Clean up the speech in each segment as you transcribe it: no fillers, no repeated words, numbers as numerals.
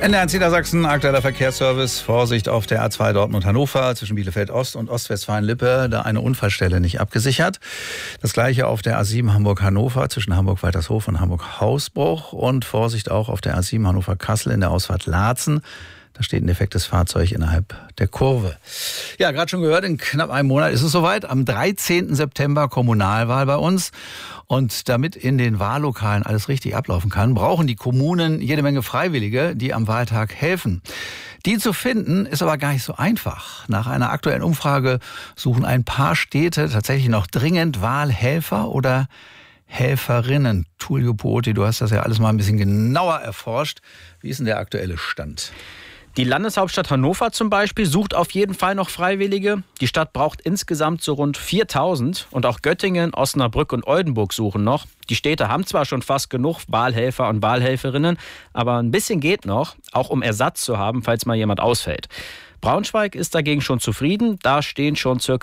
NDR Niedersachsen, aktueller Verkehrsservice. Vorsicht auf der A2 Dortmund-Hannover zwischen Bielefeld-Ost und Ostwestfalen-Lippe, da eine Unfallstelle nicht abgesichert. Das gleiche auf der A7 Hamburg-Hannover zwischen Hamburg-Waltershof und Hamburg-Hausbruch. Und Vorsicht auch auf der A7 Hannover-Kassel in der Ausfahrt Laatzen. Da steht ein defektes Fahrzeug innerhalb der Kurve. Ja, gerade schon gehört, in knapp einem Monat ist es soweit. Am 13. September Kommunalwahl bei uns. Und damit in den Wahllokalen alles richtig ablaufen kann, brauchen die Kommunen jede Menge Freiwillige, die am Wahltag helfen. Die zu finden, ist aber gar nicht so einfach. Nach einer aktuellen Umfrage suchen ein paar Städte tatsächlich noch dringend Wahlhelfer oder Helferinnen. Tullio Puothi, du hast das ja alles mal ein bisschen genauer erforscht. Wie ist denn der aktuelle Stand? Die Landeshauptstadt Hannover zum Beispiel sucht auf jeden Fall noch Freiwillige. Die Stadt braucht insgesamt so rund 4.000. Und auch Göttingen, Osnabrück und Oldenburg suchen noch. Die Städte haben zwar schon fast genug Wahlhelfer und Wahlhelferinnen, aber ein bisschen geht noch, auch um Ersatz zu haben, falls mal jemand ausfällt. Braunschweig ist dagegen schon zufrieden. Da stehen schon ca.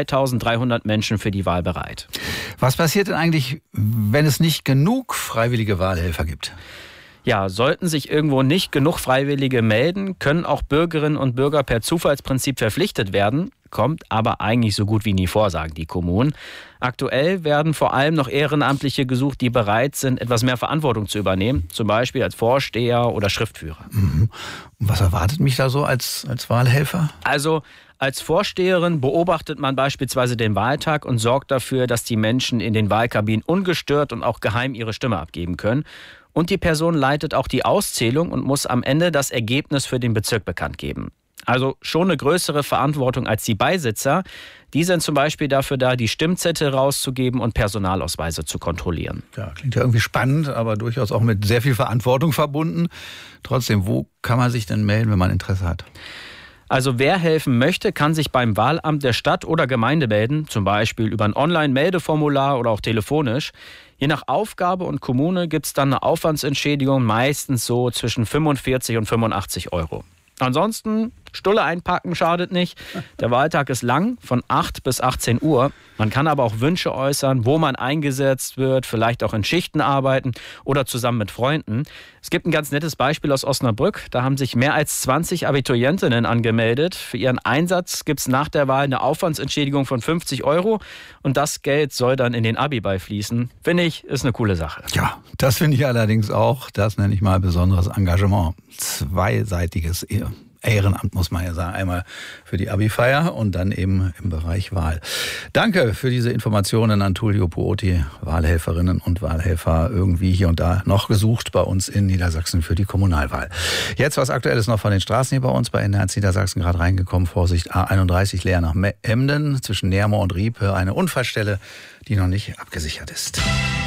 2.300 Menschen für die Wahl bereit. Was passiert denn eigentlich, wenn es nicht genug freiwillige Wahlhelfer gibt? Ja, sollten sich irgendwo nicht genug Freiwillige melden, können auch Bürgerinnen und Bürger per Zufallsprinzip verpflichtet werden. Kommt aber eigentlich so gut wie nie vor, sagen die Kommunen. Aktuell werden vor allem noch Ehrenamtliche gesucht, die bereit sind, etwas mehr Verantwortung zu übernehmen. Zum Beispiel als Vorsteher oder Schriftführer. Mhm. Was erwartet mich da so als Wahlhelfer? Also als Vorsteherin beobachtet man beispielsweise den Wahltag und sorgt dafür, dass die Menschen in den Wahlkabinen ungestört und auch geheim ihre Stimme abgeben können. Und die Person leitet auch die Auszählung und muss am Ende das Ergebnis für den Bezirk bekannt geben. Also schon eine größere Verantwortung als die Beisitzer. Die sind zum Beispiel dafür da, die Stimmzettel rauszugeben und Personalausweise zu kontrollieren. Ja, klingt ja irgendwie spannend, aber durchaus auch mit sehr viel Verantwortung verbunden. Trotzdem, wo kann man sich denn melden, wenn man Interesse hat? Also wer helfen möchte, kann sich beim Wahlamt der Stadt oder Gemeinde melden, zum Beispiel über ein Online-Meldeformular oder auch telefonisch. Je nach Aufgabe und Kommune gibt es dann eine Aufwandsentschädigung, meistens so zwischen 45 und 85 Euro. Ansonsten, Stulle einpacken schadet nicht. Der Wahltag ist lang, von 8 bis 18 Uhr. Man kann aber auch Wünsche äußern, wo man eingesetzt wird, vielleicht auch in Schichten arbeiten oder zusammen mit Freunden. Es gibt ein ganz nettes Beispiel aus Osnabrück. Da haben sich mehr als 20 Abiturientinnen angemeldet. Für ihren Einsatz gibt es nach der Wahl eine Aufwandsentschädigung von 50 Euro. Und das Geld soll dann in den Abi-Ball fließen. Finde ich, ist eine coole Sache. Ja, das finde ich allerdings auch. Das nenne ich mal besonderes Engagement. Zweiseitiges Ehrenamt, muss man ja sagen. Einmal für die Abi-Feier und dann eben im Bereich Wahl. Danke für diese Informationen an Tullio Puothi, Wahlhelferinnen und Wahlhelfer irgendwie hier und da noch gesucht bei uns in Niedersachsen für die Kommunalwahl. Jetzt was Aktuelles noch von den Straßen hier bei uns bei NDR Niedersachsen gerade reingekommen. Vorsicht, A31 leer nach Emden zwischen Nermoor und Riepe. Eine Unfallstelle, die noch nicht abgesichert ist.